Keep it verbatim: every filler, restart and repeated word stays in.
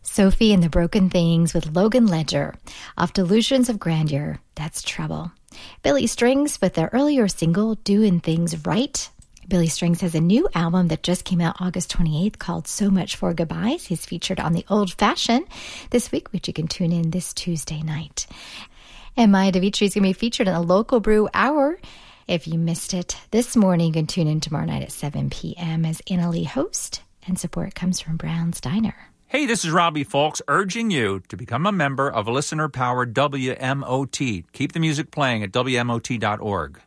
Sophie and the Broken Things with Logan Ledger. Off Delusions of Grandeur, that's Trouble. Billy Strings with their earlier single, Doing Things Right. Billy Strings has a new album that just came out August twenty-eighth called So Much for Goodbyes. He's featured on The Old Fashioned this week, which you can tune in this Tuesday night. And Maya DeVitri is going to be featured in a Local Brew Hour. If you missed it this morning, you can tune in tomorrow night at seven p.m. as Anna Lee host, and support comes from Brown's Diner. Hey, this is Robbie Folks urging you to become a member of listener-powered W M O T. Keep the music playing at W M O T dot org.